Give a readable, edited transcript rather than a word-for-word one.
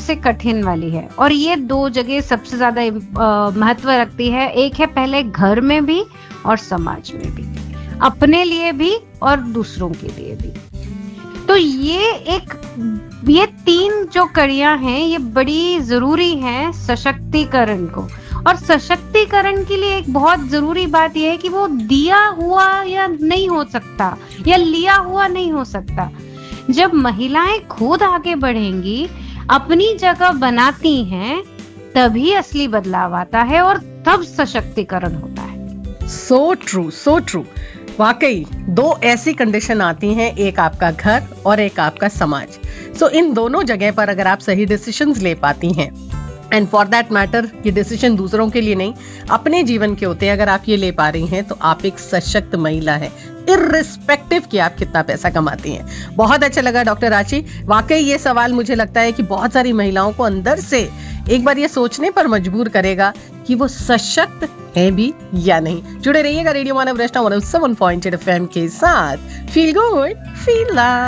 सबसे कठिन वाली है और ये 2 जगह सबसे ज़्यादा महत्व रखती है। एक है पहले घर में भी और समाज में भी, अपने लिए भी और दूसरों के लिए भी। तो ये 3 जो कड़ियाँ हैं, ये बड़ी ज़रूरी हैं सशक्तिकरण को। और सशक्तिकरण के लिए एक बहुत ज़रूरी बात ये है कि वो दिया हुआ या नहीं हो सकता या लिया हुआ नहीं हो सकता। जब महिलाएं खुद आगे बढ़ेंगी, अपनी जगह बनाती हैं, तभी असली बदलाव आता है और तब सशक्तिकरण होता है। So true, so true. वाकई 2 ऐसी कंडीशन आती हैं, एक आपका घर और एक आपका समाज। सो इन दोनों जगह पर अगर आप सही डिसीजंस ले पाती हैं, एंड फॉर दैट मैटर ये डिसीजन दूसरों के लिए नहीं, अपने जीवन के होते हैं, अगर आप ये ले पा रही हैं तो आप एक सशक्त महिला है, इर्रिस्पेक्टिव कि आप कितना पैसा कमाती हैं। बहुत अच्छा लगा डॉक्टर रांची। वाकई ये सवाल मुझे लगता है कि बहुत सारी महिलाओं को अंदर से एक बार ये सोचने पर मजबूर करेगा कि वो सशक्त है भी या नहीं। जुड़े रहिएगा रेडियो मानव रेस्टा 107.8 FM के साथ। Feel good, feel love.